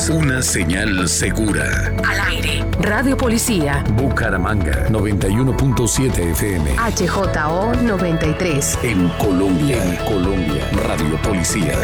Somos una señal segura. Al aire. Radio Policía. Bucaramanga 91.7 FM. HJO 93. En Colombia. Radio Policía.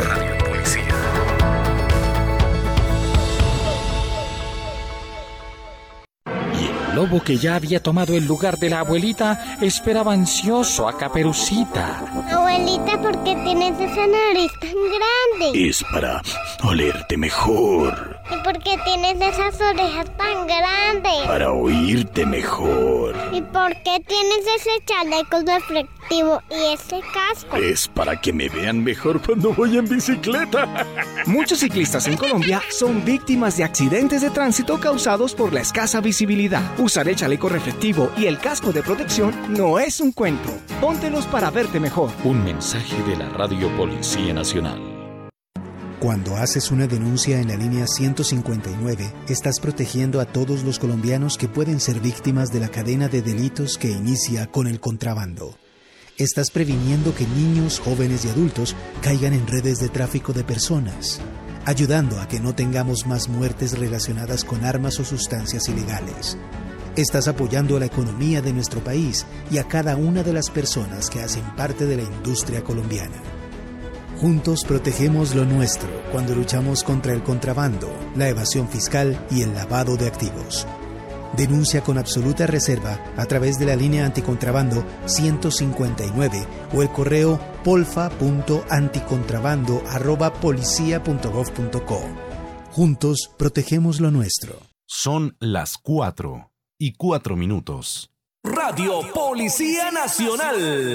El lobo, que ya había tomado el lugar de la abuelita, esperaba ansioso a Caperucita. Abuelita, ¿por qué tienes esa nariz tan grande? Es para olerte mejor. ¿Y por qué tienes esas orejas tan grandes? Para oírte mejor. ¿Y por qué tienes ese chaleco reflectivo y ese casco? Es para que me vean mejor cuando voy en bicicleta. Muchos ciclistas en Colombia son víctimas de accidentes de tránsito causados por la escasa visibilidad. Usar el chaleco reflectivo y el casco de protección no es un cuento. Póntelos para verte mejor. Un mensaje de la Radio Policía Nacional. Cuando haces una denuncia en la línea 159, estás protegiendo a todos los colombianos que pueden ser víctimas de la cadena de delitos que inicia con el contrabando. Estás previniendo que niños, jóvenes y adultos caigan en redes de tráfico de personas, ayudando a que no tengamos más muertes relacionadas con armas o sustancias ilegales. Estás apoyando a la economía de nuestro país y a cada una de las personas que hacen parte de la industria colombiana. Juntos protegemos lo nuestro cuando luchamos contra el contrabando, la evasión fiscal y el lavado de activos. Denuncia con absoluta reserva a través de la línea anticontrabando 159 o el correo polfa.anticontrabando@policia.gov.co. Juntos protegemos lo nuestro. Son las 4:04. Radio Policía Nacional.